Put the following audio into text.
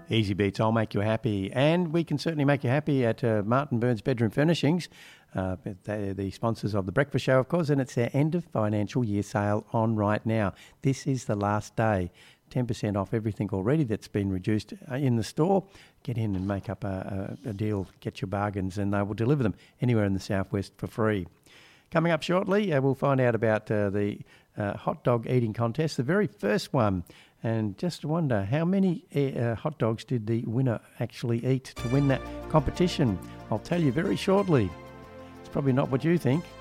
Easy Beats, I'll make you happy. And we can certainly make you happy at Martin Burns Bedroom Furnishings. They're the sponsors of The Breakfast Show, of course, and it's their end of financial year sale on right now. This is the last day. 10% off everything already that's been reduced in the store. Get in and make up a deal, get your bargains, and they will deliver them anywhere in the southwest for free. Coming up shortly, we'll find out about the hot dog eating contest, the very first one. And just wonder, how many hot dogs did the winner actually eat to win that competition? I'll tell you very shortly. It's probably not what you think.